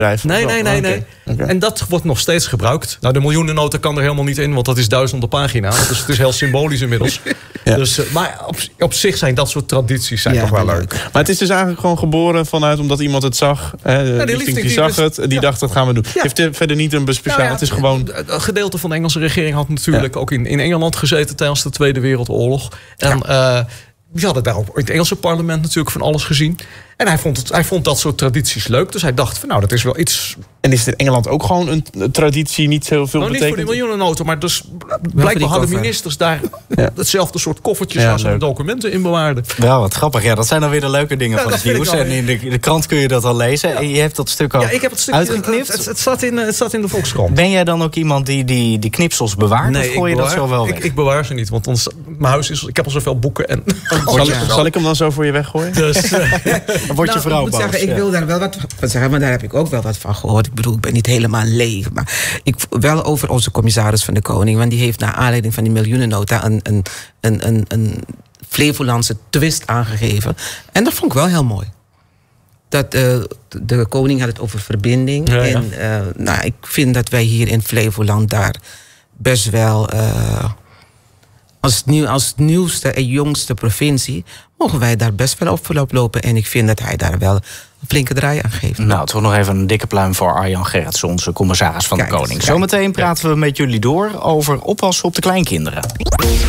Nee. Okay. En dat wordt nog steeds gebruikt. Nou, de miljoenennota kan er helemaal niet in, want dat is duizenden pagina's. Dus het is heel symbolisch inmiddels. Ja. Dus, maar op zich zijn dat soort tradities toch wel leuk. Maar het is dus eigenlijk gewoon geboren vanuit omdat iemand het zag. Die zag het en die dacht, dat gaan we doen. Het heeft verder niet een speciaal. Het is gewoon. Een gedeelte van de Engelse regering had natuurlijk ook in Engeland gezeten tijdens de Tweede Wereldoorlog. En die hadden daar ook in het Engelse parlement natuurlijk van alles gezien. En hij vond dat soort tradities leuk. Dus hij dacht van dat is wel iets. En is het in Engeland ook gewoon een traditie niet zo veel betekent? Niet voor die miljoenennota, maar dus blijkbaar hadden ministers daar hetzelfde soort koffertjes waar ze documenten in bewaarden. Ja, wat grappig. Ja, dat zijn dan weer de leuke dingen van het nieuws. En in de krant kun je dat al lezen. Ja. En je hebt dat stuk ook ik heb het stuk uitgeknipt. Het staat in de Volkskrant. Ben jij dan ook iemand die knipsels bewaart? Nee, of gooi je dat zo wel weg? Ik bewaar ze niet, want mijn huis is. Ik heb al zoveel boeken. En zal ik hem dan zo voor je weggooien? Dus, dan word je vrouw ik moet zeggen, ik wil daar wel wat van zeggen, maar daar heb ik ook wel wat van gehoord. Ik bedoel, ik ben niet helemaal leeg. Maar wel over onze commissaris van de Koning. Want die heeft naar aanleiding van die miljoenennota een Flevolandse twist aangegeven. En dat vond ik wel heel mooi. Dat de koning had het over verbinding. Ja. En ik vind dat wij hier in Flevoland daar best wel als nieuwste en jongste provincie mogen wij daar best wel op voorop lopen. En ik vind dat hij daar wel een flinke draai aan geeft. Nou, toch nog even een dikke pluim voor Arjan Gerritsen, onze commissaris van de Koning. Zometeen praten we met jullie door over oppassen op de kleinkinderen.